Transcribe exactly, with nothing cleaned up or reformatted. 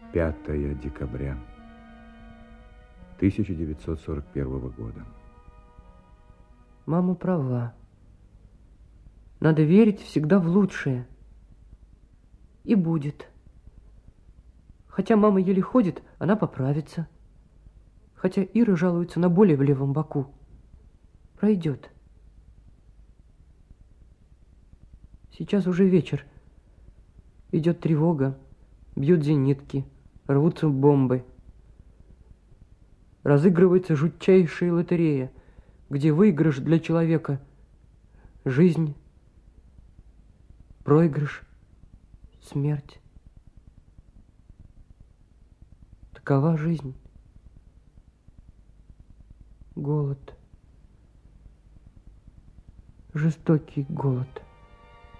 пятое декабря тысяча девятьсот сорок первого года. Мама права. Надо верить всегда в лучшее. И будет. Хотя мама еле ходит, она поправится. Хотя Ира жалуется на боли в левом боку. Пройдет. Сейчас уже вечер. Идет тревога. Бьют зенитки. Рвутся бомбы. Разыгрывается жутчайшая лотерея, где выигрыш для человека – жизнь, проигрыш – смерть. Такова жизнь. Голод. Жестокий голод.